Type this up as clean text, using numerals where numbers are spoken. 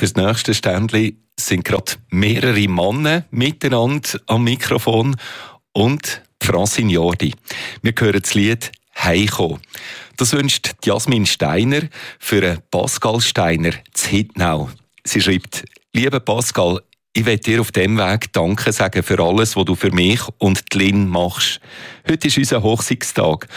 Fürs nächste Ständli sind gerade mehrere Männer miteinander am Mikrofon und Francine Jordi. Wir hören das Lied «Heiko». Das wünscht Jasmin Steiner für Pascal Steiner zu Hittnau. Sie schreibt: «Lieber Pascal, ich will dir auf diesem Weg Danke sagen für alles, was du für mich und die Lynn machst. Heute ist unser Hochzeitstag